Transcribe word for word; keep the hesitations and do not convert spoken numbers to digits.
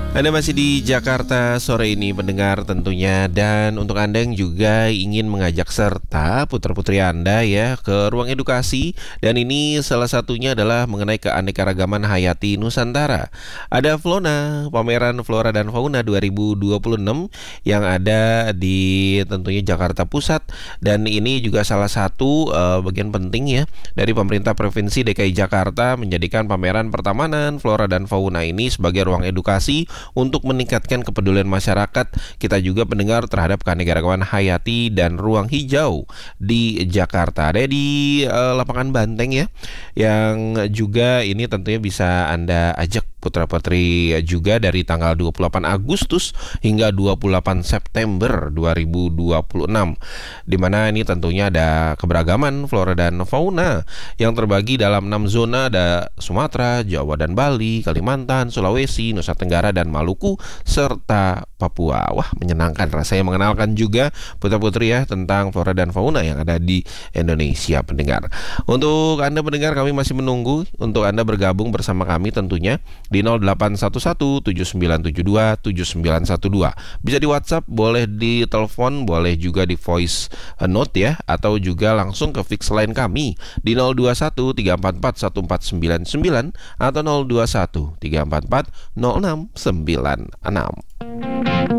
Anda masih di Jakarta sore ini pendengar tentunya, dan untuk Anda yang juga ingin mengajak serta putra-putri Anda ya ke ruang edukasi, dan ini salah satunya adalah mengenai keanekaragaman hayati Nusantara. Ada Flona, pameran Flora dan Fauna dua ribu dua puluh enam yang ada di tentunya Jakarta Pusat, dan ini juga salah satu uh, bagian penting ya dari pemerintah Provinsi D K I Jakarta menjadikan pameran pertamanan Flora dan Fauna ini sebagai ruang edukasi untuk meningkatkan kepedulian masyarakat kita juga pendengar terhadap keanekaragaman hayati dan ruang hijau di Jakarta. Ada di uh, lapangan Banteng ya, yang juga ini tentunya bisa Anda ajak putra-putri juga dari tanggal dua puluh delapan Agustus hingga dua puluh delapan September dua ribu dua puluh enam, di mana ini tentunya ada keberagaman flora dan fauna yang terbagi dalam enam zona, ada Sumatera, Jawa dan Bali, Kalimantan, Sulawesi, Nusa Tenggara dan Maluku serta Papua. Wah, menyenangkan rasanya mengenalkan juga putra-putri ya tentang flora dan fauna yang ada di Indonesia pendengar. Untuk Anda pendengar, kami masih menunggu untuk Anda bergabung bersama kami tentunya di nol delapan satu satu tujuh sembilan tujuh dua tujuh sembilan satu dua. Bisa di WhatsApp, boleh di telepon, boleh juga di voice note ya, atau juga langsung ke fix line kami di nol dua satu tiga empat empat satu empat sembilan sembilan atau nol dua satu tiga empat empat nol enam sembilan enam.